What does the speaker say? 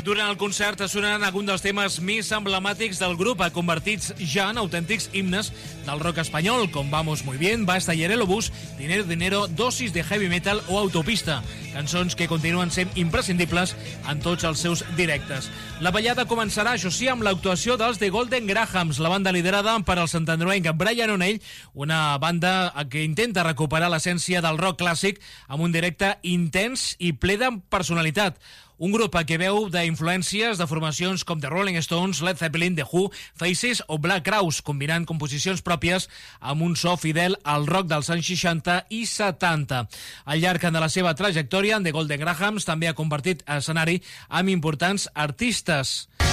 Durant el concert sonaran algun dels temes més emblemàtics del grup, convertits ja en autèntics himnes del rock espanyol, com Vamos Muy Bien, Basta y el Bus, Dinero Dinero, Dosis de Heavy Metal o Autopista, cançons que continuen sent imprescindibles en tots els seus directes. La ballada començarà, això sí, amb l'actuació dels The Golden Grahams, la banda liderada per el santandroenc Brian O'Neill, una banda que intenta recuperar l'essència del rock clàssic amb un directe intens i ple de personalitat. Un grup que veu d'influències de formacions com The Rolling Stones, Led Zeppelin, The Who, Faces o Black Crowes, combinant composicions pròpies amb un so fidel al rock dels anys 60 i 70. Al llarg de la seva trajectòria, The Golden Grahams també ha convertit escenari amb importants artistes.